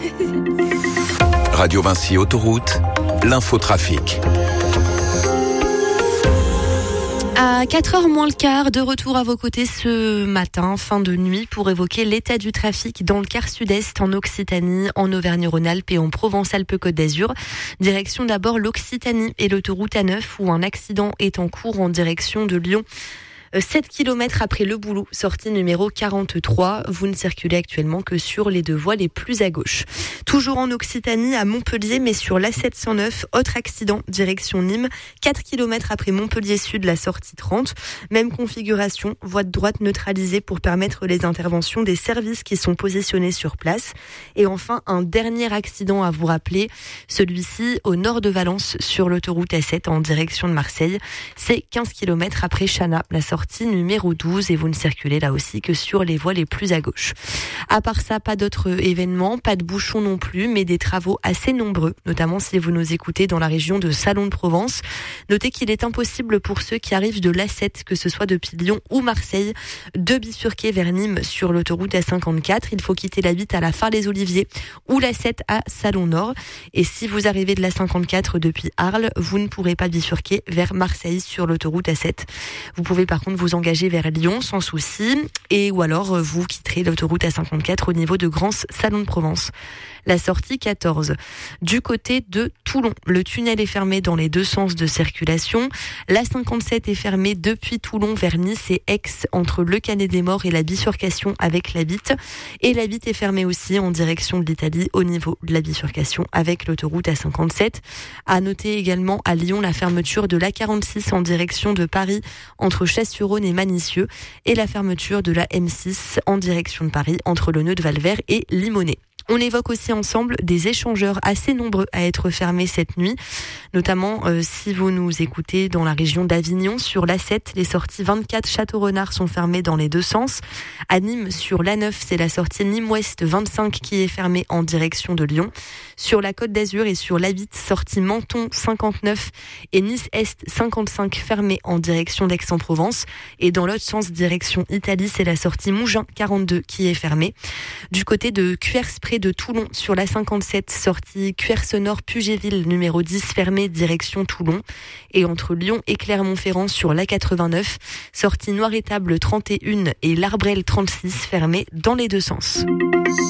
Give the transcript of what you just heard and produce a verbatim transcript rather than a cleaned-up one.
Radio Vinci Autoroute, l'infotrafic. À quatre heures moins le quart, de retour à vos côtés ce matin, fin de nuit, pour évoquer l'état du trafic dans le quart sud-est, en Occitanie, en Auvergne-Rhône-Alpes et en Provence-Alpes-Côte d'Azur. Direction d'abord l'Occitanie et l'autoroute A neuf, où un accident est en cours en direction de Lyon. sept kilomètres après Le Boulot, sortie numéro quarante-trois. Vous ne circulez actuellement que sur les deux voies les plus à gauche. Toujours en Occitanie, à Montpellier, mais sur l'A sept cent neuf, autre accident, direction Nîmes. quatre kilomètres après Montpellier Sud, la sortie trente. Même configuration, voie de droite neutralisée pour permettre les interventions des services qui sont positionnés sur place. Et enfin, un dernier accident à vous rappeler, celui-ci au nord de Valence, sur l'autoroute A sept en direction de Marseille. C'est quinze kilomètres après Chana, la sortie numéro douze, et vous ne circulez là aussi que sur les voies les plus à gauche. À part ça, pas d'autres événements, pas de bouchons non plus, mais des travaux assez nombreux, notamment si vous nous écoutez dans la région de Salon de Provence. Notez qu'il est impossible pour ceux qui arrivent de l'A sept, que ce soit depuis Lyon ou Marseille, de bifurquer vers Nîmes sur l'autoroute A cinquante-quatre. Il faut quitter la huit à la Phare-les-Oliviers ou l'A sept à Salon Nord. Et si vous arrivez de l'A cinquante-quatre depuis Arles, vous ne pourrez pas bifurquer vers Marseille sur l'autoroute A sept. Vous pouvez par contre vous engager vers Lyon sans souci, et ou alors vous quitterez l'autoroute A cinquante-quatre au niveau de Grance, Salon de Provence. La sortie quatorze. Du côté de Toulon, le tunnel est fermé dans les deux sens de circulation. L'A cinquante-sept est fermée depuis Toulon vers Nice et Aix, entre le Canet des Morts et la bifurcation avec la Bitte. Et la Bitte est fermée aussi en direction de l'Italie au niveau de la bifurcation avec l'autoroute A cinquante-sept. À noter également à Lyon la fermeture de l'A quarante-six en direction de Paris entre Chasse-sur-Rhône et Manicieux, et la fermeture de la M six en direction de Paris entre le nœud de Valvert et Limonest. On évoque aussi ensemble des échangeurs assez nombreux à être fermés cette nuit, notamment euh, si vous nous écoutez dans la région d'Avignon, sur l'A sept, les sorties vingt-quatre Château-Renard sont fermées dans les deux sens. À Nîmes, sur l'A neuf, c'est la sortie Nîmes-Ouest vingt-cinq qui est fermée en direction de Lyon. Sur la Côte d'Azur et sur l'A huit, sortie Menton cinquante-neuf et Nice-Est cinquante-cinq fermée en direction d'Aix-en-Provence. Et dans l'autre sens, direction Italie, c'est la sortie Mougins quarante-deux qui est fermée. Du côté de Cuers, près de Toulon, sur la cinquante-sept, sortie Cuers-Nord-Pugéville numéro dix fermée direction Toulon. Et entre Lyon et Clermont-Ferrand sur l'A quatre-vingt-neuf, sortie Noir-Étable trente et un et l'Arbrel trente-six fermée dans les deux sens.